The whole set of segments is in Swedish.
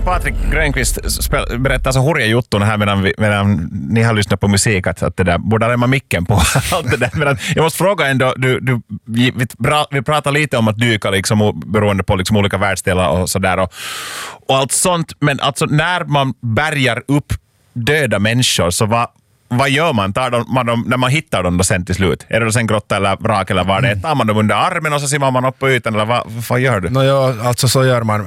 Patrik Grönqvist berättar så hurriga jutton här medan ni har lyssnat på musik att det där borde remma micken på allt det där. Men jag måste fråga ändå, vi pratar lite om att dyka liksom, beroende på liksom olika världsdelar och sådär och allt sånt, men alltså när man bärgar upp döda människor så vad gör man? När man hittar dem då sen till slut? Är det då sen grotta eller vrak eller vad det är? Tar man dem under armen och så simmar man upp på ytan eller vad gör du? Alltså så gör man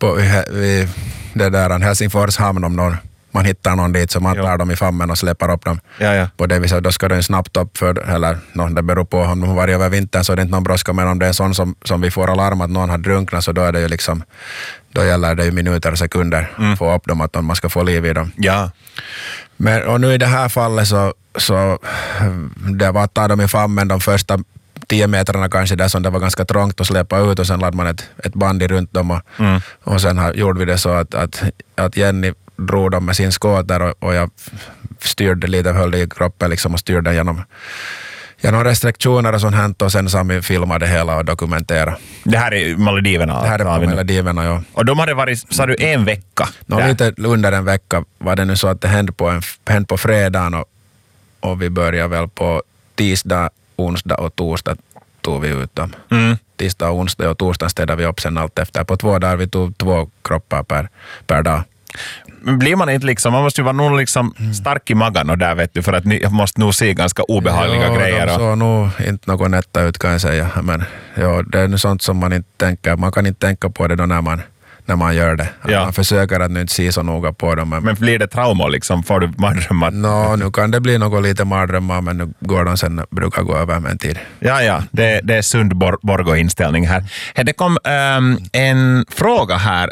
vid det där Helsingfors hamn om man hittar någon dit så man tar dem i famnen och släpper upp dem. Ja. På det viset då ska den snabbt upp det beror på om de var över vintern så är det inte någon brådska, men om det är sån som vi får alarm att någon har drunknat så då är det ju liksom då gäller det ju minuter och sekunder få upp dem att man ska få liv i dem. Ja. Men och nu i det här fallet så det var att ta dem i famnen de första 10 metrarna kanske där som det var ganska trångt att släppa ut och sen lade man ett band runt dem och sen gjorde vi det så att Jenny drog dem med sin skåter och jag styrde lite, höll det i kroppen liksom och styrde genom restriktioner och sånt hänt och sen Sami filmade hela och dokumenterade. Det här är Maldiverna? Det här är på Maldiverna, ja. Och de hade varit, sa du, en vecka? Lite under en vecka var det nu så att det hände på fredagen och vi började väl på tisdag, onsdag och torsdag tog vi ut dem. Tisdag, onsdag och torsdag städade vi upp sen allt efter. På 2 dagar vi tog 2 kroppar per dag. Men blir man inte liksom, man måste ju vara nog liksom stark i magen och där vet du, för att ni måste nog se ganska obehagliga grejer. Ja, så nog inte något nätta ut kan jag säga, men det är nu sånt som man inte tänker, man kan inte tänka på det då när man gör det. Ja. Man försöker att nu inte se så noga på dem. Men blir det trauma liksom? Får du mardrömmar? Nu kan det bli något lite mardrömmar, men nu går de sen, brukar gå över med en tid. Ja, det är sund Borgo-inställning här. Det kom en fråga här.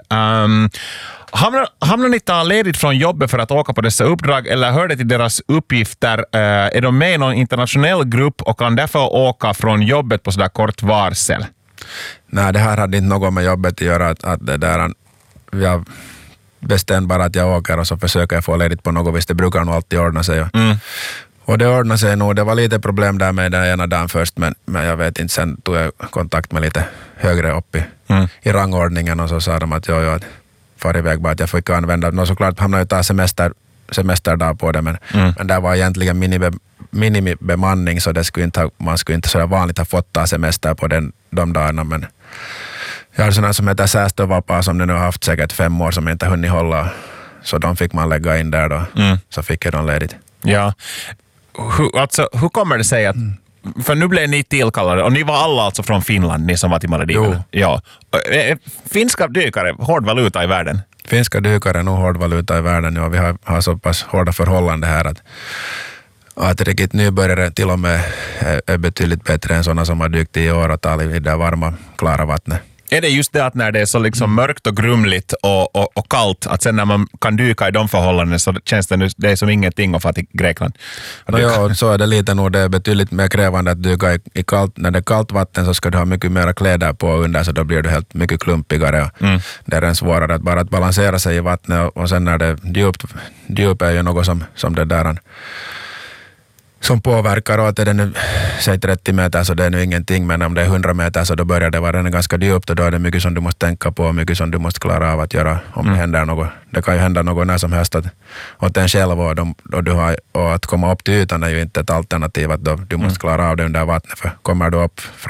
Hamnar ni ta ledigt från jobbet för att åka på dessa uppdrag eller hör det till deras uppgifter? Är de med i någon internationell grupp och kan därför åka från jobbet på sådär kort varsel? Nej, det här hade inte något med jobbet att göra. Att det där, jag bestämde bara att jag åker och så försöker jag få ledigt på något vis. Det brukar nog alltid ordna sig. Och det ordnade sig nog. Det var lite problem där med den ena dagen först, men jag vet inte. Sen tog jag kontakt med lite högre upp i rangordningen och så sa de att att far iväg bara att jag fick använda. Såklart hamnade jag ta semesterdag på det, men det var egentligen minimibemanning så man skulle inte så vanligt ha fått ta semester på de dagarna, men jag har sådana som heter särstövapaa som det nu har haft säkert 5 år som inte hunnit hålla, så de fick man lägga in där då, så fick jag dem ledigt. Ja, hur kommer det sig att för nu blev ni tillkallade och ni var alla alltså från Finland, ni som var till Maldiverna. Ja. Finska dykare, hård valuta i världen? Finska dykare är nog hård valuta i världen, ja. Vi har så pass hårda förhållanden här att riktigt nybörjare till och med är betydligt bättre än sådana som har dykt i åratal i det varma, klara vattnet. Är det just det att när det är så liksom mörkt och grumligt och kallt, att sen när man kan dyka i de förhållanden så känns det är som ingenting att få till Grekland? Ja, så är det lite nog. Det är betydligt mer krävande att dyka i kallt. När det är kallt vatten så ska du ha mycket mer kläder på under, så då blir du helt mycket klumpigare. Det är en svårare att balansera sig i vattnet, och sen när det är djup är ju något som det där som påverkar, och att det nu säg 30 meter så det är nu ingenting, men om det är 100 meter så då börjar det vara ganska djupt och då är det mycket som du måste tänka på, mycket som du måste klara av att göra om det händer något. Det kan ju hända något när som helst åt en själv, och att komma upp till ytan är ju inte ett alternativ, att då du måste klara av det under vattnet, för kommer du upp